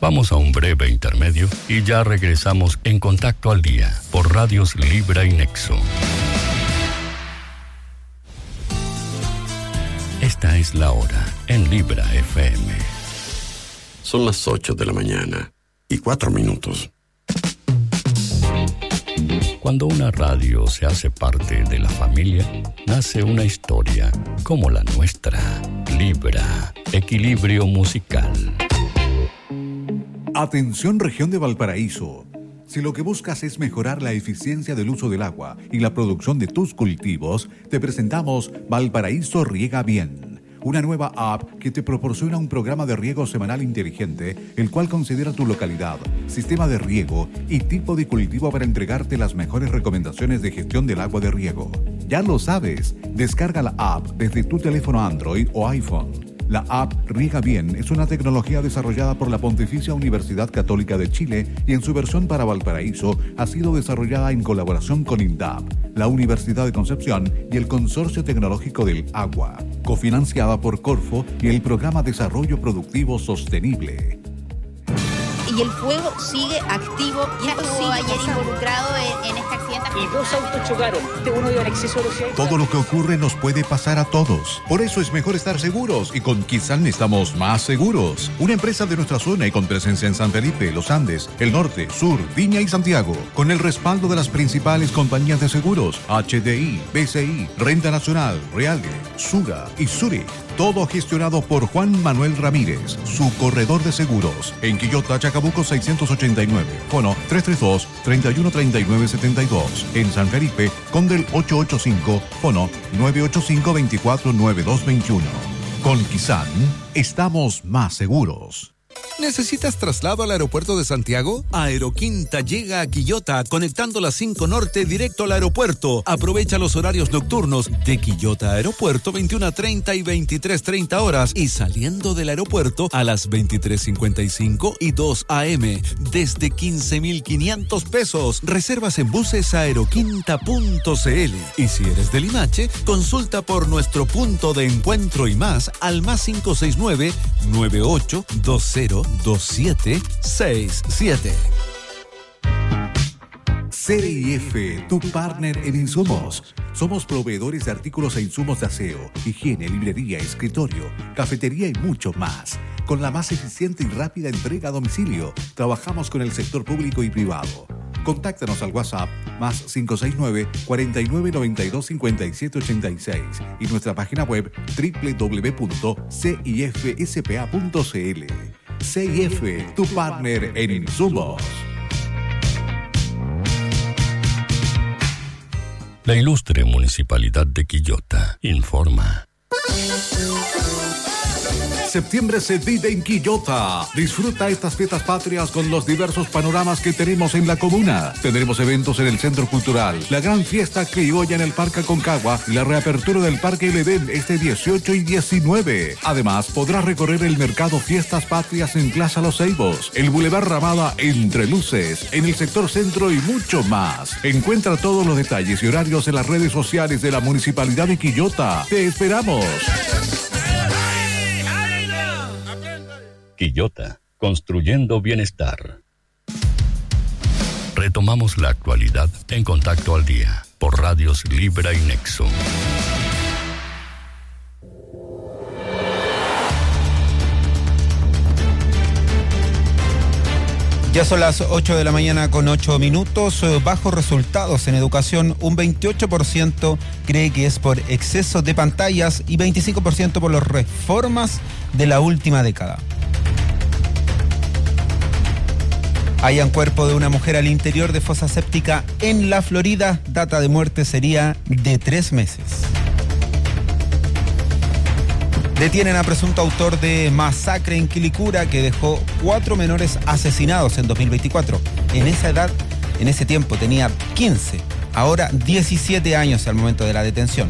Vamos a un breve intermedio y ya regresamos en Contacto al Día por Radios Libra y Nexo. Esta es la hora en Libra FM. Son las 8 de la mañana y 4 minutos. Cuando una radio se hace parte de la familia, nace una historia como la nuestra. Libra, equilibrio musical. Atención, región de Valparaíso. Si lo que buscas es mejorar la eficiencia del uso del agua y la producción de tus cultivos, te presentamos Valparaíso Riega Bien, una nueva app que te proporciona un programa de riego semanal inteligente, el cual considera tu localidad, sistema de riego y tipo de cultivo para entregarte las mejores recomendaciones de gestión del agua de riego. Ya lo sabes, descarga la app desde tu teléfono Android o iPhone. La app Riega Bien es una tecnología desarrollada por la Pontificia Universidad Católica de Chile y en su versión para Valparaíso ha sido desarrollada en colaboración con INDAP, la Universidad de Concepción y el Consorcio Tecnológico del Agua, cofinanciada por Corfo y el Programa Desarrollo Productivo Sostenible. Y el fuego sigue activo. Ya estuvo ayer involucrado en este accidente. Y 2 autos chocaron. Uno iba en exceso de velocidad. Todo lo que ocurre nos puede pasar a todos. Por eso es mejor estar seguros. Y con Kizan estamos más seguros. Una empresa de nuestra zona y con presencia en San Felipe, Los Andes, el Norte, Sur, Viña y Santiago. Con el respaldo de las principales compañías de seguros. HDI, BCI, Renta Nacional, Reale, Sura y Zurich. Todo gestionado por Juan Manuel Ramírez, su corredor de seguros. En Quillota, Chacabuco 689. Fono 332-313972. En San Felipe, Condel 885. Fono 985-249221. Con Kizan, estamos más seguros. ¿Necesitas traslado al aeropuerto de Santiago? Aeroquinta llega a Quillota, conectando la 5 Norte directo al aeropuerto. Aprovecha los horarios nocturnos de Quillota Aeropuerto 21:30 y 23:30 horas y saliendo del aeropuerto a las 23:55 y 2 a.m. desde 15.500 pesos. Reservas en buses aeroquinta.cl. Y si eres de Limache, consulta por nuestro punto de encuentro y más al +569 9820 2767. CIF, tu partner en insumos. Somos proveedores de artículos e insumos de aseo, higiene, librería, escritorio, cafetería y mucho más. Con la más eficiente y rápida entrega a domicilio, trabajamos con el sector público y privado. Contáctanos al WhatsApp +569 4992 y nuestra página web www.cifspa.cl. CIF, tu partner en insumos. La ilustre Municipalidad de Quillota informa. Septiembre se vive en Quillota. Disfruta estas fiestas patrias con los diversos panoramas que tenemos en la comuna. Tendremos eventos en el Centro Cultural, la gran fiesta criolla en el Parque Aconcagua y la reapertura del Parque El Edén este 18 y 19. Además, podrás recorrer el mercado Fiestas Patrias en Plaza Los Ceibos, el Boulevard Ramada Entre Luces, en el sector centro y mucho más. Encuentra todos los detalles y horarios en las redes sociales de la Municipalidad de Quillota. ¡Te esperamos! Quillota, construyendo bienestar. Retomamos la actualidad en Contacto al Día por Radios Libra y Nexo. Ya son las 8 de la mañana con 8 minutos. Bajos resultados en educación. Un 28% cree que es por exceso de pantallas y 25% por las reformas de la última década. Hallan cuerpo de una mujer al interior de fosa séptica en la Florida. Data de muerte sería de 3 meses. Detienen a presunto autor de masacre en Quilicura que dejó 4 menores asesinados en 2024. En esa edad, en ese tiempo tenía 15, ahora 17 años al momento de la detención.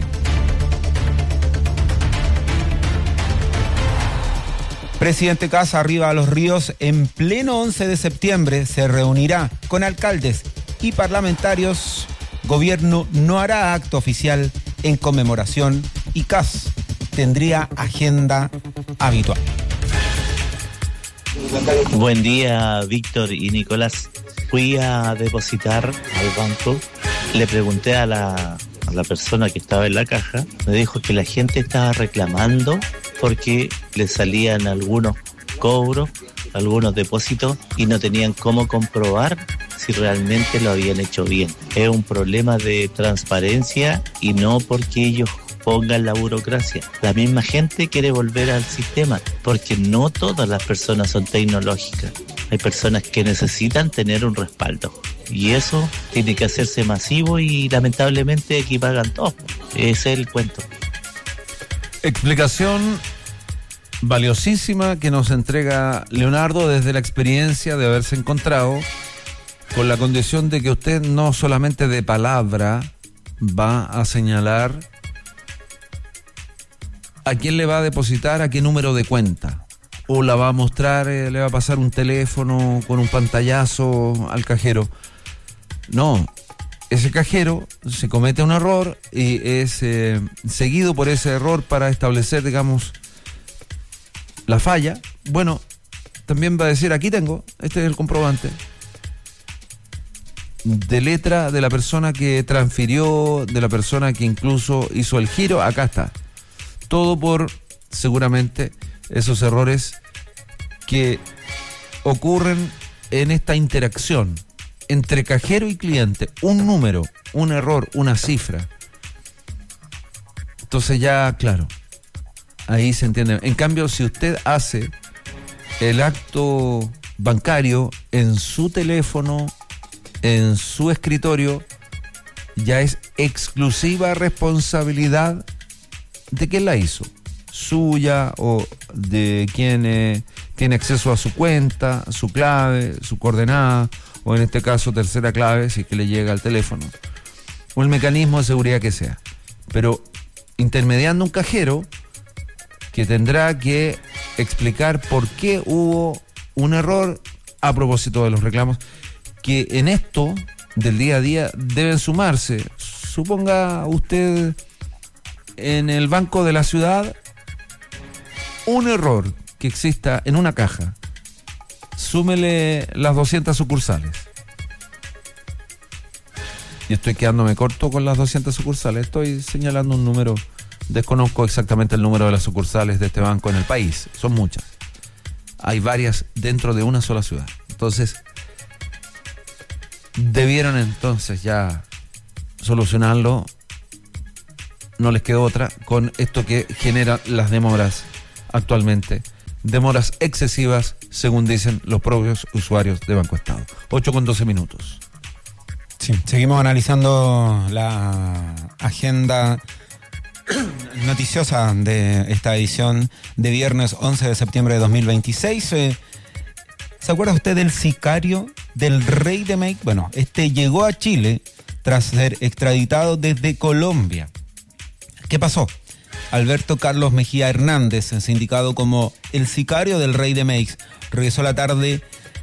Presidente Kast arriba a Los Ríos. En pleno 11 de septiembre se reunirá con alcaldes y parlamentarios. Gobierno no hará acto oficial en conmemoración y Kast tendría agenda habitual. Buen día, Víctor y Nicolás. Fui a depositar al banco. Le pregunté a la persona que estaba en la caja. Me dijo que la gente estaba reclamando porque le salían algunos cobros, algunos depósitos y no tenían cómo comprobar si realmente lo habían hecho bien. Es un problema de transparencia y no porque ellos pongan la burocracia. La misma gente quiere volver al sistema porque no todas las personas son tecnológicas. Hay personas que necesitan tener un respaldo y eso tiene que hacerse masivo y lamentablemente aquí pagan todos. Ese es el cuento. Explicación valiosísima que nos entrega Leonardo desde la experiencia de haberse encontrado con la condición de que usted no solamente de palabra va a señalar a quién le va a depositar, a qué número de cuenta, o la va a mostrar, le va a pasar un teléfono con un pantallazo al cajero. No, ese cajero se comete un error y es seguido por ese error para establecer, digamos, la falla. Bueno, también va a decir, aquí tengo, este es el comprobante de letra de la persona que transfirió, de la persona que incluso hizo el giro, acá está. Todo por, seguramente, esos errores que ocurren en esta interacción entre cajero y cliente. Un número, un error, una cifra. Entonces ya, claro, ahí se entiende. En cambio, si usted hace el acto bancario en su teléfono, en su escritorio, ya es exclusiva responsabilidad de quién la hizo, suya o de quien tiene acceso a su cuenta, su clave, su coordenada, o en este caso tercera clave si es que le llega al teléfono, o el mecanismo de seguridad que sea. Pero intermediando un cajero que tendrá que explicar por qué hubo un error a propósito de los reclamos, que en esto del día a día deben sumarse. Suponga usted en el banco de la ciudad un error que exista en una caja, súmele las 200 sucursales. Y estoy quedándome corto con las 200 sucursales, estoy señalando un número, desconozco exactamente el número de las sucursales de este banco en el país, son muchas, hay varias dentro de una sola ciudad. Entonces debieron entonces ya solucionarlo. No les quedó otra con esto que genera las demoras actualmente. Demoras excesivas, según dicen los propios usuarios de Banco Estado. 8:12. Sí, seguimos analizando la agenda noticiosa de esta edición de viernes 11 de septiembre de 2026. ¿Se acuerda usted del sicario del Rey de Meix? Bueno, este llegó a Chile tras ser extraditado desde Colombia. ¿Qué pasó? Alberto Carlos Mejía Hernández, sindicado como el sicario del Rey de Meix, regresó la tarde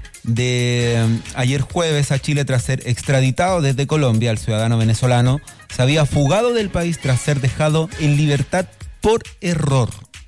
de ayer jueves a Chile tras ser extraditado desde Colombia. El ciudadano venezolano se había fugado del país tras ser dejado en libertad por error.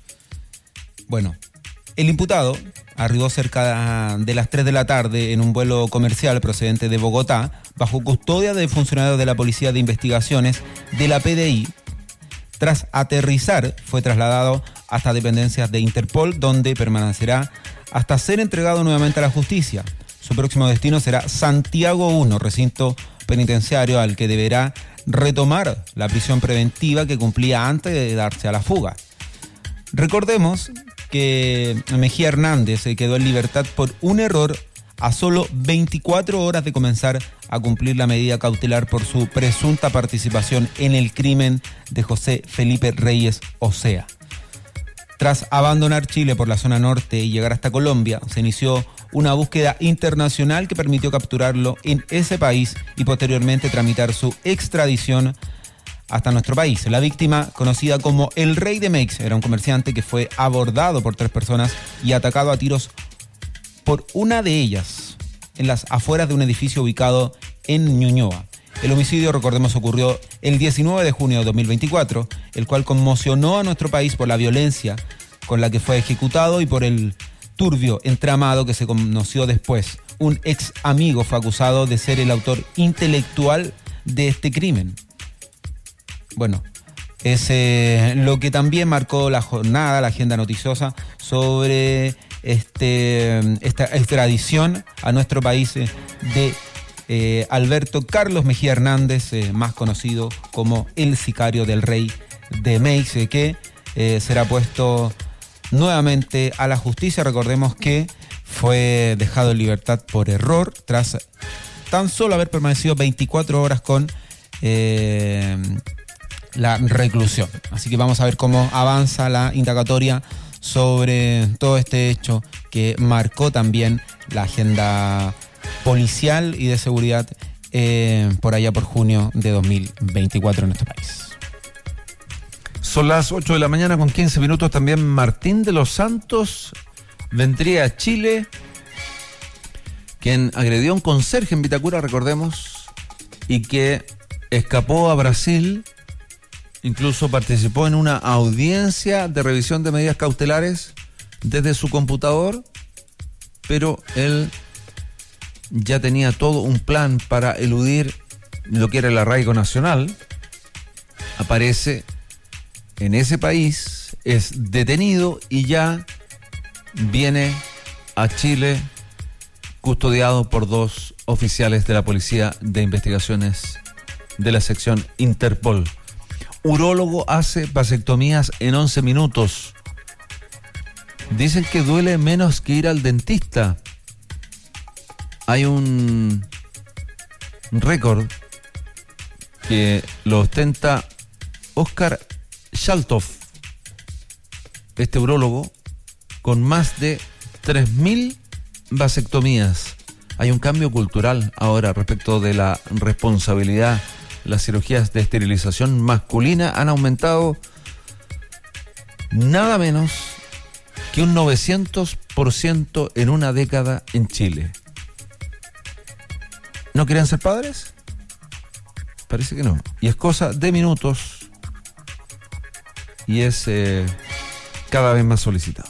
Bueno, el imputado arribó cerca de las 3 de la tarde en un vuelo comercial procedente de Bogotá, bajo custodia de funcionarios de la Policía de Investigaciones de la PDI. Tras aterrizar, fue trasladado hasta dependencias de Interpol, donde permanecerá hasta ser entregado nuevamente a la justicia. Su próximo destino será Santiago 1, recinto penitenciario al que deberá retomar la prisión preventiva que cumplía antes de darse a la fuga. Recordemos que Mejía Hernández se quedó en libertad por un error a solo 24 horas de comenzar a cumplir la medida cautelar por su presunta participación en el crimen de José Felipe Reyes Ocea. Tras abandonar Chile por la zona norte y llegar hasta Colombia, se inició una búsqueda internacional que permitió capturarlo en ese país y posteriormente tramitar su extradición hasta nuestro país. La víctima, conocida como el Rey de Meix, era un comerciante que fue abordado por 3 personas y atacado a tiros por una de ellas en las afueras de un edificio ubicado en Ñuñoa. El homicidio, recordemos, ocurrió el 19 de junio de 2024, el cual conmocionó a nuestro país por la violencia con la que fue ejecutado y por el turbio entramado que se conoció después. Un ex amigo fue acusado de ser el autor intelectual de este crimen. Bueno, es lo que también marcó la jornada, la agenda noticiosa sobre esta extradición a nuestro país de Alberto Carlos Mejía Hernández, más conocido como el sicario del rey de Meix, que será puesto nuevamente a la justicia. Recordemos que fue dejado en libertad por error tras tan solo haber permanecido 24 horas con la reclusión. Así que vamos a ver cómo avanza la indagatoria sobre todo este hecho que marcó también la agenda policial y de seguridad por allá por junio de 2024 en nuestro país. Son las 8 de la mañana con 15 minutos. También Martín de los Santos vendría a Chile, quien agredió a un conserje en Vitacura, recordemos, y que escapó a Brasil. Incluso participó en una audiencia de revisión de medidas cautelares desde su computador, pero él ya tenía todo un plan para eludir lo que era el arraigo nacional. Aparece en ese país, es detenido y ya viene a Chile custodiado por 2 oficiales de la Policía de Investigaciones de la sección Interpol. Urólogo hace vasectomías en 11 minutos. Dicen que duele menos que ir al dentista. Hay un récord que lo ostenta Oscar Shaltov, este urólogo, con más de 3.000 vasectomías. Hay un cambio cultural ahora respecto de la responsabilidad. Las cirugías de esterilización masculina han aumentado nada menos que un 900% en una década en Chile. ¿No quieren ser padres? Parece que no. Y es cosa de minutos y es cada vez más solicitado.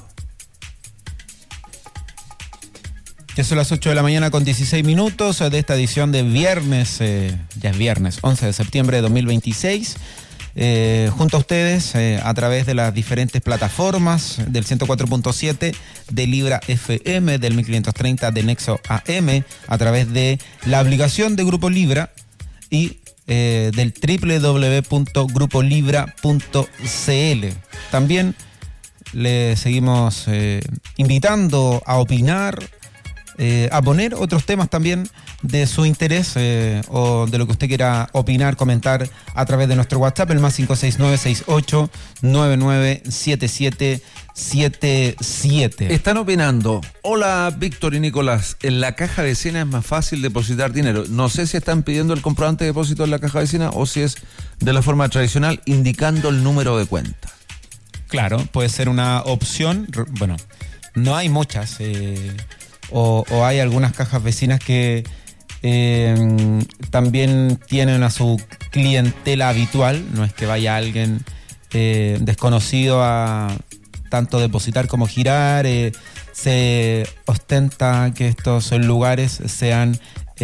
Ya son las 8 de la mañana con 16 minutos de esta edición de viernes, ya es viernes, 11 de septiembre de 2026, junto a ustedes a través de las diferentes plataformas del 104.7 de Libra FM, del 1530 de Nexo AM, a través de la aplicación de Grupo Libra y del www.grupolibra.cl. También le seguimos invitando a opinar, a poner otros temas también de su interés o de lo que usted quiera opinar, comentar a través de nuestro WhatsApp, el más 569-68-997777. Están opinando. Hola, Víctor y Nicolás. En la caja vecina es más fácil depositar dinero. No sé si están pidiendo el comprobante de depósito en la caja vecina o si es de la forma tradicional indicando el número de cuenta. Claro, puede ser una opción. Bueno, no hay muchas. O hay algunas cajas vecinas que también tienen a su clientela habitual. No es que vaya alguien desconocido a tanto depositar como girar. Se ostenta que estos lugares sean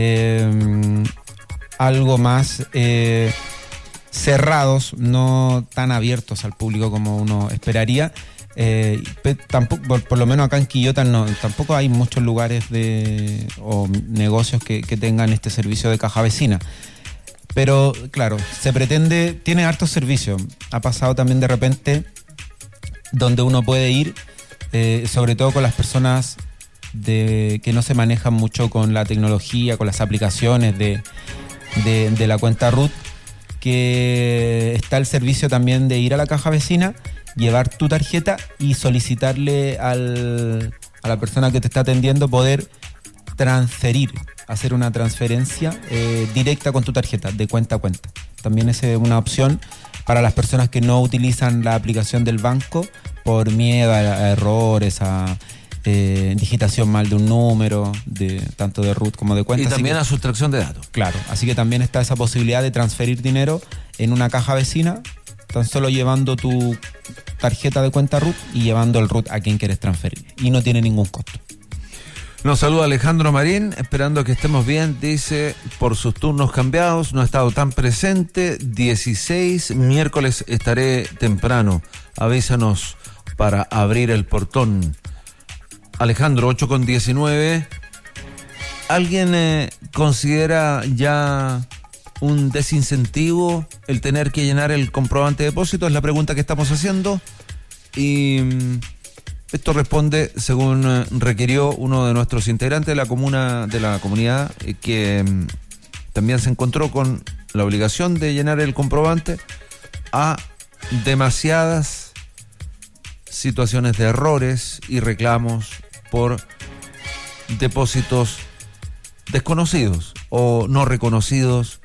algo más cerrados, no tan abiertos al público como uno esperaría. Tampoco, por lo menos acá en Quillota tampoco hay muchos lugares o negocios que tengan este servicio de caja vecina. Pero claro, se pretende, tiene hartos servicios. Ha pasado también de repente donde uno puede ir, sobre todo con las personas que no se manejan mucho con la tecnología, con las aplicaciones de la cuenta RUT, que está el servicio también de ir a la caja vecina, llevar tu tarjeta y solicitarle a la persona que te está atendiendo poder hacer una transferencia directa con tu tarjeta, de cuenta a cuenta. También es una opción para las personas que no utilizan la aplicación del banco por miedo a errores, a digitación mal de un número, tanto de RUT como de cuenta. Y también a sustracción de datos. Claro, así que también está esa posibilidad de transferir dinero en una caja vecina, tan solo llevando tu tarjeta de cuenta RUT y llevando el RUT a quien quieres transferir. Y no tiene ningún costo. Nos saluda Alejandro Marín, esperando que estemos bien, dice, por sus turnos cambiados, no ha estado tan presente, 16, miércoles estaré temprano, avísanos para abrir el portón. Alejandro, 8:19, ¿alguien considera ya un desincentivo el tener que llenar el comprobante de depósito? Es la pregunta que estamos haciendo, y esto responde según requirió uno de nuestros integrantes de la comunidad, que también se encontró con la obligación de llenar el comprobante a demasiadas situaciones de errores y reclamos por depósitos desconocidos o no reconocidos.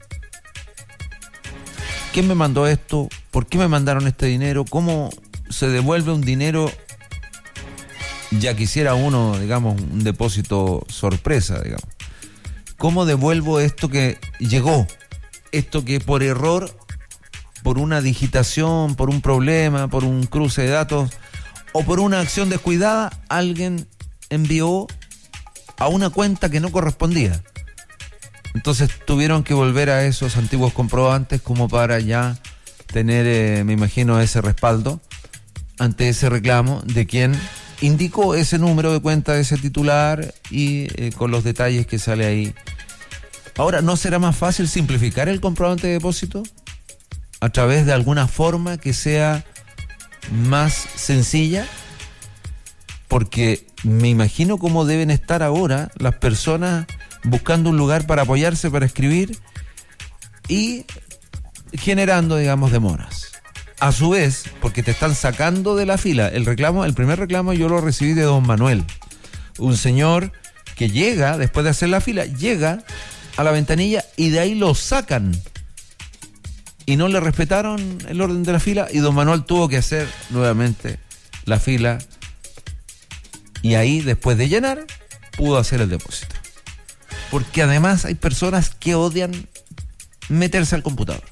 ¿Quién me mandó esto? ¿Por qué me mandaron este dinero? ¿Cómo se devuelve un dinero? Ya quisiera uno, digamos, un depósito sorpresa, digamos. ¿Cómo devuelvo esto que llegó? Esto que por error, por una digitación, por un problema, por un cruce de datos o por una acción descuidada, alguien envió a una cuenta que no correspondía. Entonces tuvieron que volver a esos antiguos comprobantes como para ya tener, me imagino, ese respaldo ante ese reclamo de quien indicó ese número de cuenta de ese titular y con los detalles que sale ahí. Ahora, ¿no será más fácil simplificar el comprobante de depósito a través de alguna forma que sea más sencilla? Porque me imagino cómo deben estar ahora las personas buscando un lugar para apoyarse, para escribir y generando, digamos, demoras. A su vez, porque te están sacando de la fila. El primer reclamo yo lo recibí de don Manuel, un señor que llega, después de hacer la fila, llega a la ventanilla y de ahí lo sacan. Y no le respetaron el orden de la fila y don Manuel tuvo que hacer nuevamente la fila. Y ahí, después de llenar, pudo hacer el depósito. Porque además hay personas que odian meterse al computador.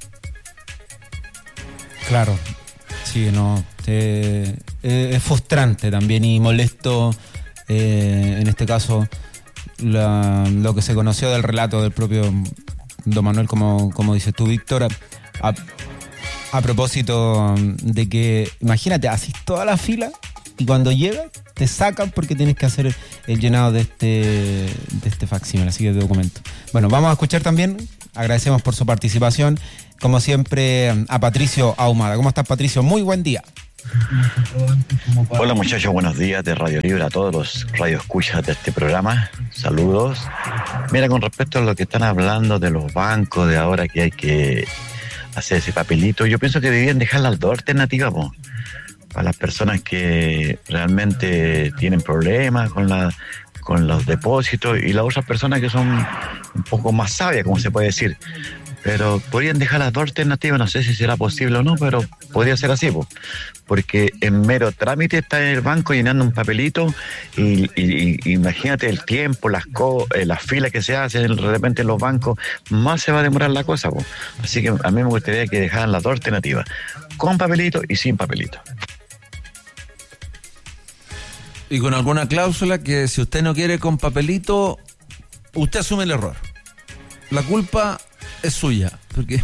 Claro, sí, no, es frustrante también y molesto, en este caso, lo que se conoció del relato del propio don Manuel, como dices tú, Víctor, a propósito de que, imagínate, haces toda la fila y cuando llega te sacan porque tienes que hacer el llenado de este facsímil, así que de documento. Bueno, vamos a escuchar también, agradecemos por su participación, como siempre, a Patricio Ahumada. ¿Cómo estás, Patricio? Muy buen día. Hola muchachos, buenos días de Radio Libre a todos los radioescuchas de este programa. Saludos. Mira, con respecto a lo que están hablando de los bancos, de ahora que hay que hacer ese papelito, yo pienso que deberían dejar las dos alternativas, po, para las personas que realmente tienen problemas con los depósitos y las otras personas que son un poco más sabias, como se puede decir. Pero podrían dejar las dos alternativas, no sé si será posible o no, pero podría ser así, po, porque en mero trámite está en el banco llenando un papelito y imagínate el tiempo, las filas que se hacen de repente en los bancos, más se va a demorar la cosa, po. Así que a mí me gustaría que dejaran las dos alternativas, con papelito y sin papelito. Y con alguna cláusula que si usted no quiere con papelito, usted asume el error. La culpa es suya, porque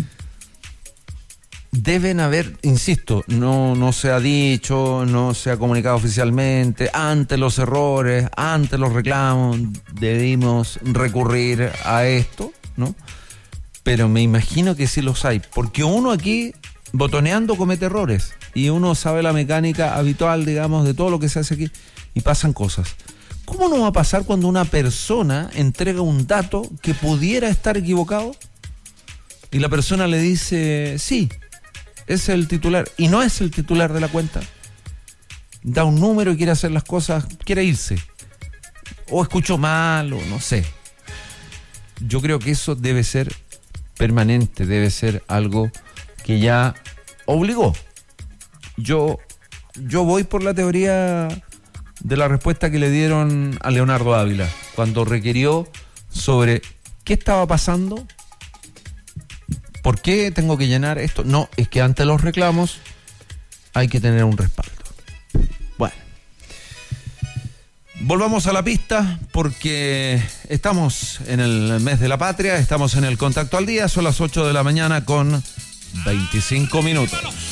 deben haber, insisto, no se ha dicho, no se ha comunicado oficialmente, ante los errores, ante los reclamos, debimos recurrir a esto, ¿no? Pero me imagino que sí los hay, porque uno aquí, botoneando, comete errores, y uno sabe la mecánica habitual, digamos, de todo lo que se hace aquí, y pasan cosas. ¿Cómo no va a pasar cuando una persona entrega un dato que pudiera estar equivocado? Y la persona le dice, sí, es el titular, y no es el titular de la cuenta. Da un número y quiere hacer las cosas, quiere irse. O escuchó mal, o no sé. Yo creo que eso debe ser permanente, debe ser algo que ya obligó. Yo voy por la teoría de la respuesta que le dieron a Leonardo Ávila, cuando requirió sobre qué estaba pasando. ¿Por qué tengo que llenar esto? No, es que ante los reclamos hay que tener un respaldo. Bueno, volvamos a la pista porque estamos en el mes de la patria, estamos en el Contacto al Día, son las 8 de la mañana con 25 minutos.